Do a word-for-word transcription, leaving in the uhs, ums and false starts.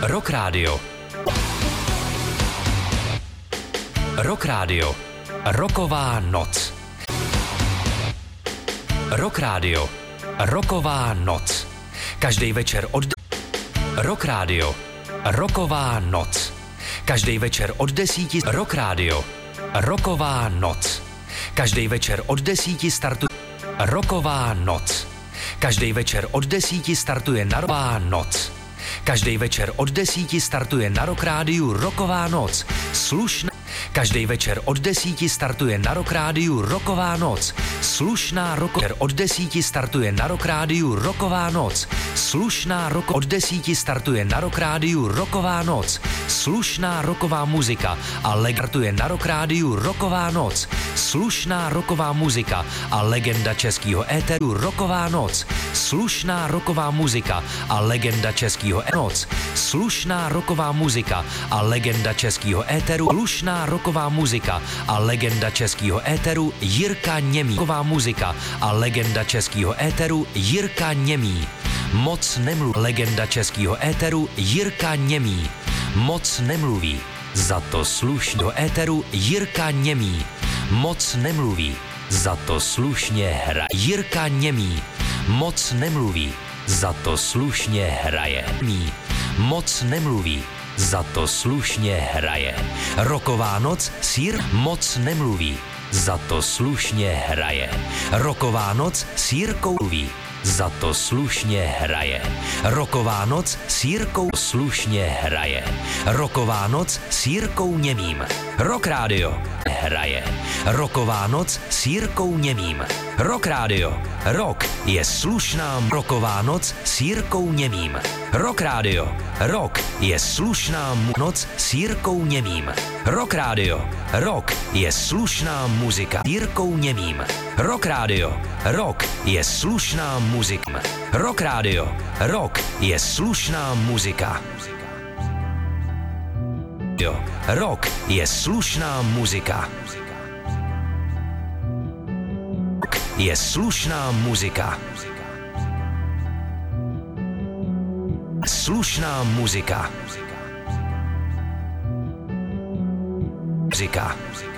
Rock Radio. Rock Radio. Rocková noc. Rock Radio. Rocková noc. Každý večer od... Rock Radio. Rocková noc. Každý večer od desíti... Rock Radio. Rocková noc. Každý večer od desíti startuje... Rocková noc. Každý večer od desíti startuje na Rocková noc. Každý večer od desíti startuje na Rock Rádiu Rocková noc. Slušná. Každý večer od desíti startuje na Rock Rádiu Rocková noc. Slušná rock. Od desíti startuje na Rock Rádiu Rocková noc. Slušná rock. Od desíti startuje na Rock Rádiu Rocková noc. Slušná rocková muzika a legartuje na Rock Rádiu Rocková noc. Slušná rocková muzika a legenda českého éteru Rocková noc. Slušná rocková muzika a legenda českého noc. Slušná rocková muzika a legenda českého éteru. Slušná rocková muzika a legenda českého éteru Jirka Němý. Rocková muzika a legenda českého éteru Jirka Němý. Moc nemluví. Legenda českého éteru Jirka Němý. Moc nemluví. Za to slušně do éteru Jirka Němý. Moc nemluví. Za to slušně hra. Jirka Němý. Moc nemluví. Za to slušně hraje. Mí. Moc nemluví. Za to slušně hraje. Rocková noc, sír, moc nemluví. Za to slušně hraje. Rocková noc s Jirkou mluví. Za to slušně hraje. Rocková noc s Jirkou slušně hraje. Rocková noc s Jirkou Němým. Rock Radio hraje. Rocková noc s Jirkou Němým. Rock Radio. Rock je slušná. Rocková noc s Jirkou Němým. Rock Radio. Rock je slušná noc s Jirkou Němým. Rock Radio. Rock je slušná muzika. Jirkou Němým. Rock Radio. Rock je slušná muzika. Rock Radio. Rock je slušná muzika. Jo, rock je slušná muzika. Je slušná muzika. Slušná muzika. Muzika.